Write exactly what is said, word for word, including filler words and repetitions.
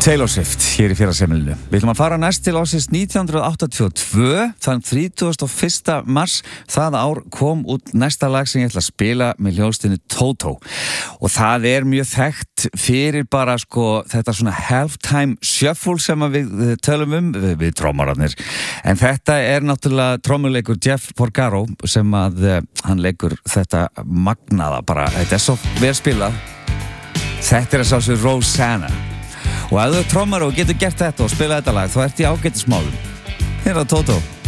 Taylor Swift hér í fyrrasemilinu. Við ætlum að fara næst til ásins nítján hundruð áttatíu og tvö, þann þrítugasta og fyrsta mars. Það ár kom út næsta lag sem ég ætla að spila með hljómsveitinni Toto. Og það er mjög þekkt fyrir bara sko þetta svona halftime shuffle sem við tölum um, við, við trommararnir. En þetta er náttúrulega trommuleikur Jeff Porcaro sem að uh, hann leikur þetta magnaða bara. Þetta er svo vel spilað. Þetta er að sá sig Rosanna. Og ef þú trommar og getur gert þetta og spila þetta lag, þá ert í ágætismálum. Hér á Toto.